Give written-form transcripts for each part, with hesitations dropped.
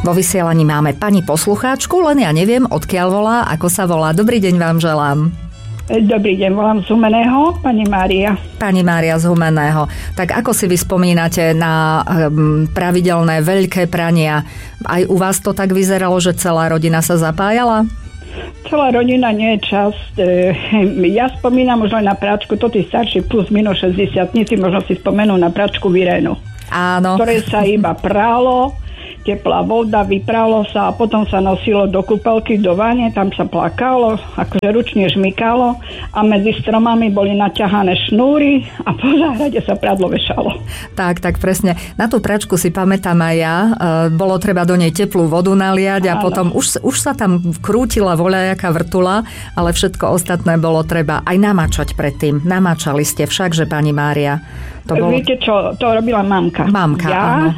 Vo vysielaní máme pani poslucháčku, len ja neviem, odkiaľ volá, ako sa volá. Dobrý deň vám želám. Dobrý deň, volám z Humenného, pani Mária. Pani Mária z Humenného. Tak ako si vy spomínate na pravidelné veľké prania? Aj u vás to tak vyzeralo, že celá rodina sa zapájala? Celá rodina nie je časť. Ja spomínam už len na práčku, to tí starší plus minus 60-tníci možno si spomenú na práčku Virénu. Áno. Ktoré sa iba pralo, teplá voda, vypralo sa a potom sa nosilo do kúpelky, do vane, tam sa plakalo, akože ručne žmykalo a medzi stromami boli naťahané šnúry a po záhrade sa prádlo vešalo. Tak presne. Na tú pračku si pamätám aj ja. Bolo treba do nej teplú vodu naliať a potom už sa tam krútila voľajaká vrtula, ale všetko ostatné bolo treba aj namáčať predtým. Namáčali ste však, že pani Mária. Viete čo, to robila mamka. Mamka, áno.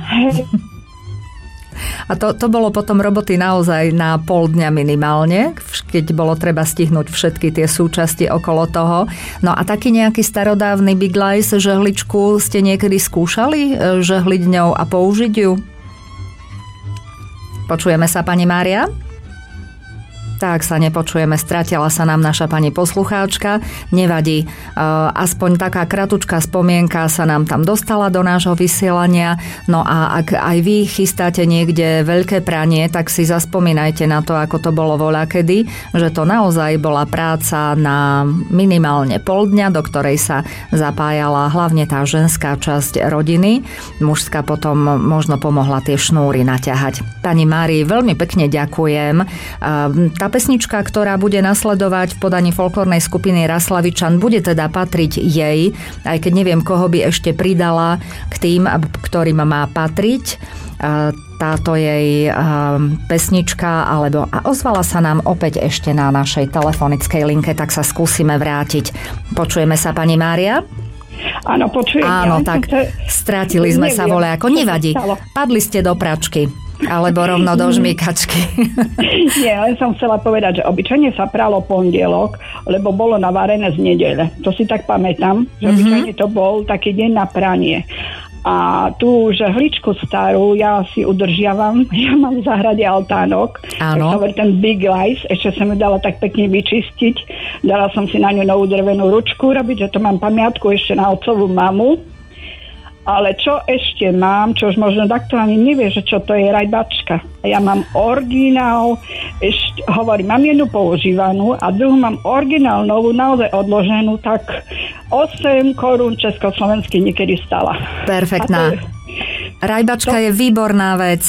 A to bolo potom roboty naozaj na pol dňa minimálne, keď bolo treba stihnúť všetky tie súčasti okolo toho. No a taký nejaký starodávny biglajs, žehličku ste niekedy skúšali žehliť ňou a použiť ju? Počujeme sa, pani Mária? Tak sa nepočujeme, stratila sa nám naša pani poslucháčka. Nevadí, aspoň taká kratučká spomienka sa nám tam dostala do nášho vysielania. No a ak aj vy chystáte niekde veľké pranie, tak si zaspomínajte na to, ako to bolo voľakedy, že to naozaj bola práca na minimálne pol dňa, do ktorej sa zapájala hlavne tá ženská časť rodiny. Mužská potom možno pomohla tie šnúry naťahať. Pani Márii, veľmi pekne ďakujem. Tá pesnička, ktorá bude nasledovať v podaní folklórnej skupiny Raslavičan, bude teda patriť jej, aj keď neviem, koho by ešte pridala k tým, ktorým má patriť táto jej pesnička, a ozvala sa nám opäť ešte na našej telefonickej linke, tak sa skúsime vrátiť. Počujeme sa, pani Mária? Áno, počujem. Áno, tak strátili sme sa voľako. Nevadí, padli ste do pračky. Alebo rovno do žmýkačky. Nie, len som chcela povedať, že obyčajne sa pralo pondelok, lebo bolo navarené z nedele. To si tak pamätám, že obyčajne to bol taký deň na pranie. A tú žehličku starú ja si udržiavam. Ja mám v záhrade altánok. Áno. Ten Big Lice, ešte som ju dala tak pekne vyčistiť. Dala som si na ňu novú drevenú ručku robiť, že to mám pamiatku ešte na otcovú mamu. Ale čo ešte mám, čo už možno takto ani nevie, že čo to je rajbačka. Ja mám originál, mám jednu používanú a druhú mám originál novú, naozaj odloženú, tak 8 korún československých niekedy stala. Perfektná. Rajbačka je výborná vec.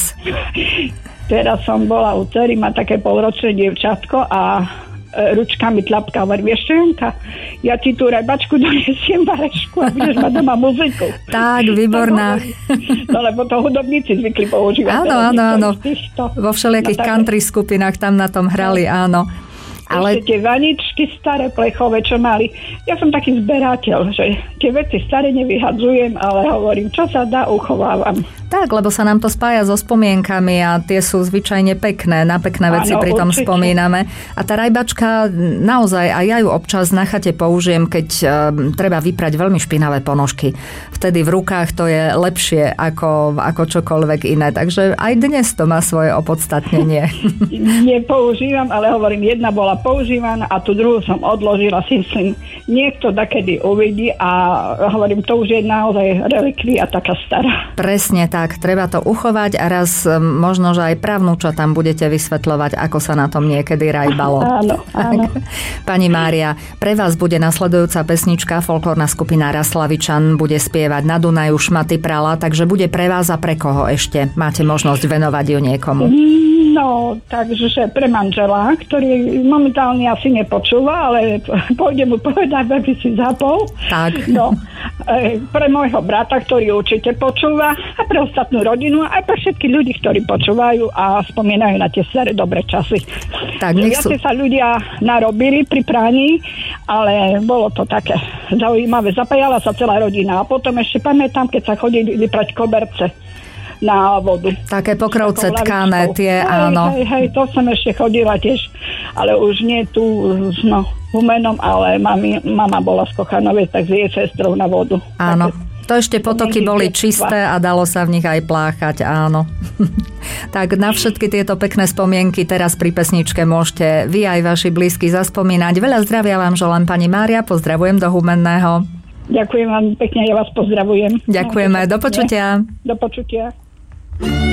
Teraz som bola u dcery, má také polročné dievčatko a ručkami tlapka, hovorí, vieš čo, Janka, ja ti tú rajbačku donesiem varešku a budeš mať doma muziku. Tak, výborná. No lebo to hudobníci zvykli používať. Áno. Vo všelijakých country skupinách tam na tom hrali, áno. Ale ešte tie vaničky staré plechové, čo mali. Ja som taký zberateľ, že tie veci staré nevyhadzujem, ale hovorím, čo sa dá, uchovávam. Tak, lebo sa nám to spája so spomienkami a tie sú zvyčajne pekné, na pekné veci pri tom spomíname. A tá rajbačka, naozaj, aj ja ju občas na chate použijem, keď treba vyprať veľmi špinavé ponožky. Vtedy v rukách to je lepšie ako čokoľvek iné. Takže aj dnes to má svoje opodstatnenie. Nepoužívam, ale hovorím, jedna bola používaná a tú druhú som odložila, si myslím, niekto dakedy uvidí a hovorím, to už je naozaj relikvia taká stará. Presne tak, treba to uchovať a raz možno, že aj pravnúča tam budete vysvetľovať, ako sa na tom niekedy rajbalo. Áno. Pani Mária, pre vás bude nasledujúca pesnička, folklórna skupina Raslavičan bude spievať Na Dunaju Šmaty prala, takže bude pre vás a pre koho ešte? Máte možnosť venovať ju niekomu? No, takže pre manžela, ktorý momentálne asi nepočúva, ale pôjde mu povedať, aby si zapol. Tak. No, pre môjho brata, ktorý určite počúva, a pre ostatnú rodinu, a pre všetkých ľudí, ktorí počúvajú a spomínajú na tie staré dobré časy. Tak, nech sú... sa ľudia narobili pri praní, ale bolo to také zaujímavé. Zapájala sa celá rodina a potom ešte pamätám, keď sa chodili vyprať koberce na vodu. Také pokrovce tkané, tie, áno. Hej, to som ešte chodila tiež, ale už nie tu, v Humennom, ale mama bola z Kochanovej, tak s jej sestrou na vodu. Áno. Také, to ešte potoky boli čisté a dalo sa v nich aj pláchať, áno. Tak na všetky tieto pekné spomienky teraz pri pesničke môžete vy aj vaši blízky zaspomínať. Veľa zdravia vám želám, pani Mária, pozdravujem do Humenného. Ďakujem vám pekne, ja vás pozdravujem. Ďakujeme, do počutia. Do počutia.